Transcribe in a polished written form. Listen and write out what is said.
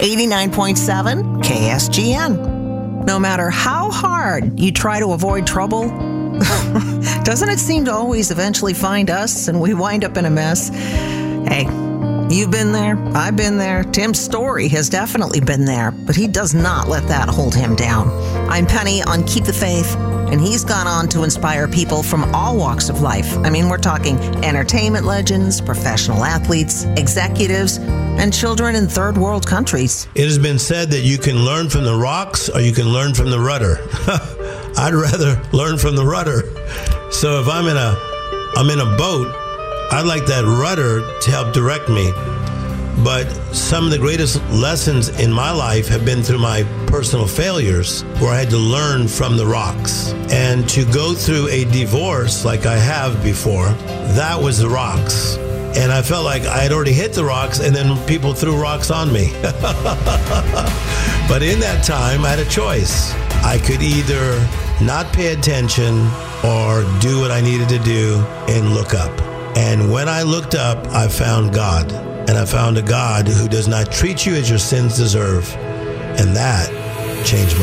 89.7 KSGN. No matter how hard you try to avoid trouble, doesn't it seem to always eventually find us and we wind up in a mess? Hey, you've been there. I've been there. Tim's story has definitely been there, but he does not let that hold him down. I'm Penny on Keep the Faith, and he's gone on to inspire people from all walks of life. I mean, we're talking entertainment legends, professional athletes, executives, and children in third world countries. It has been said that you can learn from the rocks or you can learn from the rudder. I'd rather learn from the rudder. So if I'm in a boat, I'd like that rudder to help direct me. But some of the greatest lessons in my life have been through my personal failures, where I had to learn from the rocks. And to go through a divorce like I have before, that was the rocks. And I felt like I had already hit the rocks, and then people threw rocks on me. But in that time, I had a choice. I could either not pay attention or do what I needed to do and look up. And when I looked up, I found God. And I found a God who does not treat you as your sins deserve. And that changed my life.